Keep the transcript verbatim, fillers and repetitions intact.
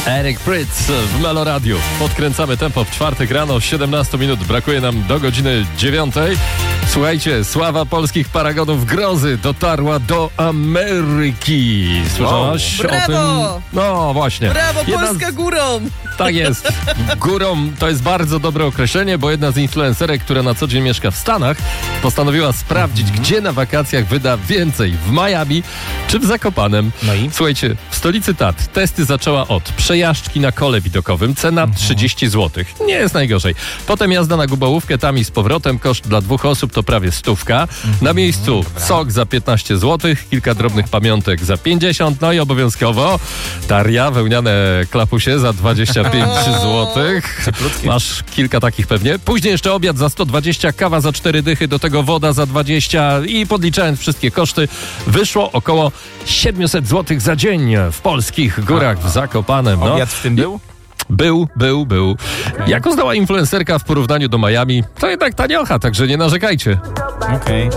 Eric Prydz w Meloradiu. Podkręcamy tempo w czwartek rano, siedemnaście minut. Brakuje nam do godziny dziewiątej. Słuchajcie, sława polskich paragonów grozy dotarła do Ameryki. Słyszałaś wow. o tym? No właśnie. Brawo, Jedna Polska z... górą! Tak jest. Górą to jest bardzo dobre określenie, bo jedna z influencerek, która na co dzień mieszka w Stanach, postanowiła sprawdzić, mm-hmm. gdzie na wakacjach wyda więcej. W Miami czy w Zakopanem. No i? Słuchajcie, w stolicy Tatr testy zaczęła od przejażdżki na kole widokowym, cena mm-hmm. trzydzieści złotych. Nie jest najgorzej. Potem jazda na Gubałówkę, tam i z powrotem, koszt dla dwóch osób to prawie stówka. Mm-hmm. Na miejscu Dobra. sok za piętnaście złotych, kilka drobnych pamiątek za pięćdziesiąt, no i obowiązkowo taria, wełniane klapusie za dwadzieścia pięć złotych. Masz kilka takich pewnie. Później jeszcze obiad za sto dwadzieścia, kawa za cztery dychy, do tego woda za dwadzieścia i podliczając wszystkie koszty, wyszło około siedemset złotych za dzień w polskich górach w Zakopanem. No. Obiad w tym był? Był, był, był. Jak uznała influencerka w porównaniu do Miami, to jednak taniocha, także nie narzekajcie. Okej. Okay.